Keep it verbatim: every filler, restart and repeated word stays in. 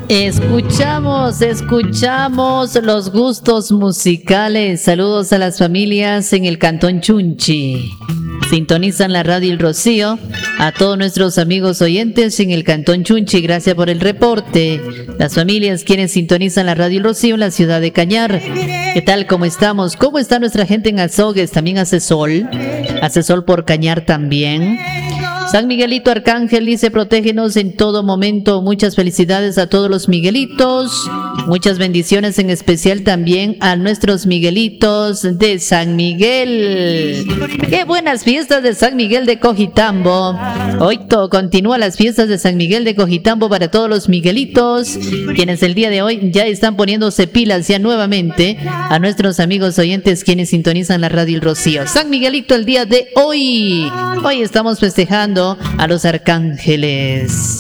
Escuchamos, escuchamos los gustos musicales. Saludos a las familias en el Cantón Chunchi. Sintonizan la radio El Rocío. A todos nuestros amigos oyentes en el Cantón Chunchi, gracias por el reporte. Las familias quienes sintonizan la radio El Rocío en la ciudad de Cañar. ¿Qué tal? ¿Cómo estamos? ¿Cómo está nuestra gente en Azogues? También hace sol. Hace sol por Cañar también. San Miguelito Arcángel dice: protégenos en todo momento. Muchas felicidades a todos los Miguelitos. Muchas bendiciones, en especial también a nuestros Miguelitos de San Miguel. ¡Qué buenas fiestas de San Miguel de Cojitambo! Hoy todo continúa las fiestas de San Miguel de Cojitambo para todos los Miguelitos, quienes el día de hoy ya están poniéndose pilas ya nuevamente. A nuestros amigos oyentes quienes sintonizan la radio El Rocío. San Miguelito el día de hoy. Hoy estamos festejando a los arcángeles.